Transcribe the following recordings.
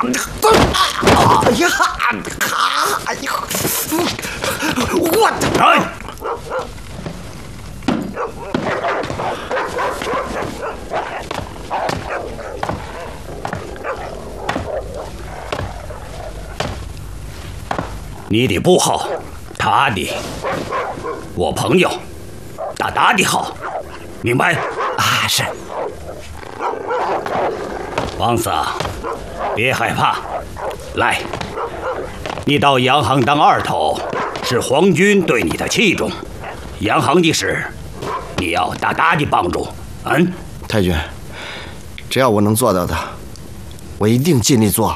呀！哎呀！我的！ 你的不好，他的，我朋友，他的好，明白？ 啊，是。 王桑，别害怕，来，你到洋行当二头，是皇军对你的器重。洋行的事，你要大大的帮助。 太君，只要我能做到的，我一定尽力做。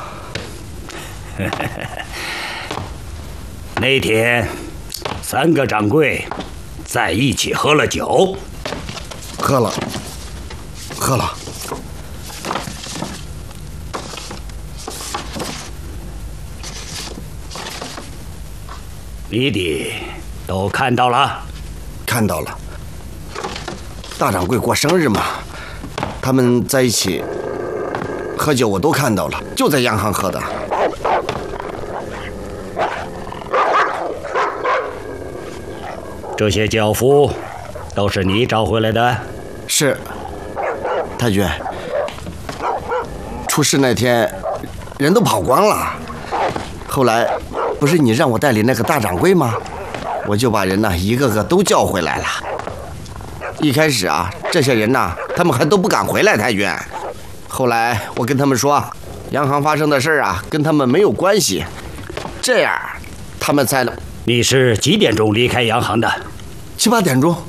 那天，3个掌柜在一起喝了酒。 喝了。 你的都看到了？ 看到了。大掌柜过生日嘛，他们在一起喝酒，我都看到了，就在洋行喝的。 这些轿夫都是你找回来的？ 是。太君，出事那天人都跑光了，后来不是你让我带领那个大掌柜吗？我就把人呢一个个都叫回来了。一开始啊，这些人呢，他们还都不敢回来。太君，后来我跟他们说，洋行发生的事啊，跟他们没有关系，这样他们才能。 你是几点钟离开洋行的 ？7、8点钟。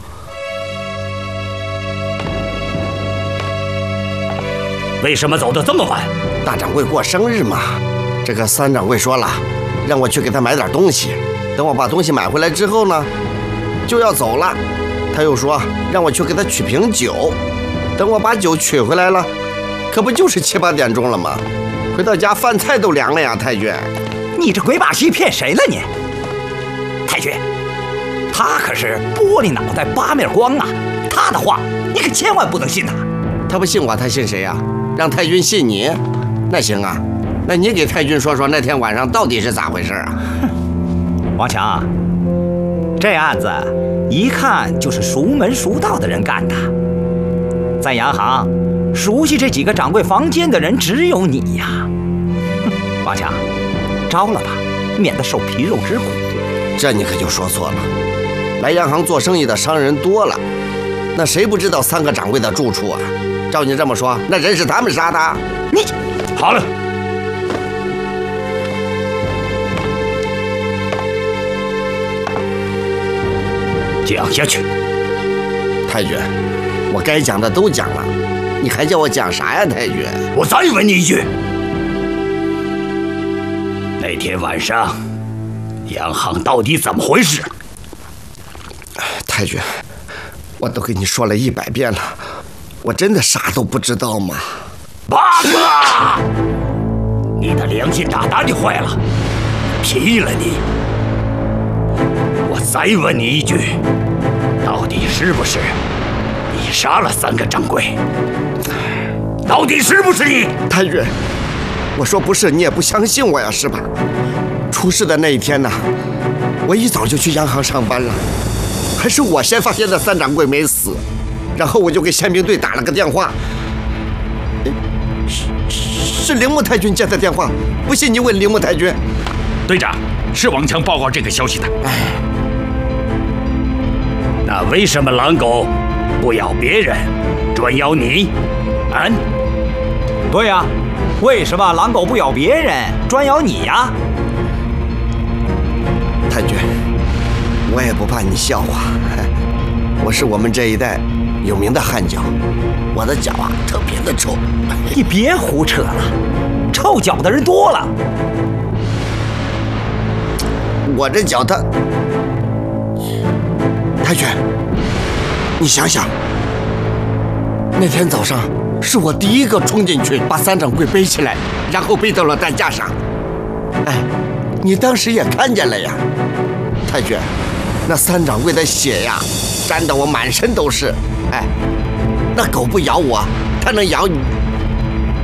为什么走得这么晚？ 大掌柜过生日嘛，这个3掌柜说了，让我去给他买点东西。等我把东西买回来之后呢，就要走了。他又说让我去给他取瓶酒。等我把酒取回来了，可不就是7、8点钟了吗？回到家饭菜都凉了呀，太君。 你这鬼把戏骗谁了你？太君，他可是玻璃脑袋8面光啊，他的话你可千万不能信呐。 他不信我，他信谁呀？让太君信你？那行啊，那你给太君说说那天晚上到底是咋回事啊？ 王强，这案子一看就是熟门熟道的人干的。在洋行，熟悉这几个掌柜房间的人只有你呀。王强，招了吧，免得受皮肉之苦。 这你可就说错了。来洋行做生意的商人多了，那谁不知道3个掌柜的住处啊？照你这么说，那人是他们杀的？ 你好了，讲下去。 太君，我该讲的都讲了，你还叫我讲啥呀？太君， 我再问你一句，那天晚上洋行到底怎么回事？ 太君，我都跟你说了100遍了，我真的啥都不知道吗？ 八哥，你的良心大大的坏了，劈了你！我再问你一句，到底是不是你杀了3个掌柜？到底是不是你？ 太君，我说不是，你也不相信我呀，是吧？出事的那一天呢，我一早就去洋行上班了，还是我先发现那3掌柜没死，然后我就给宪兵队打了个电话。是铃木太君接的电话，不信你问铃木太君。 队长，是王强报告这个消息的。 那为什么狼狗不咬别人，专咬你？ 对呀，为什么狼狗不咬别人，专咬你呀？ 太君，我也不怕你笑话，我是我们这一代有名的悍脚，我的脚啊特别的臭。 你别胡扯了，臭脚的人多了。 我这脚它……太君，你想想，那天早上是我第一个冲进去把3掌柜背起来，然后背到了担架上。哎，你当时也看见了呀，太君，那3掌柜的血呀，沾得我满身都是。哎，那狗不咬我，它能咬你？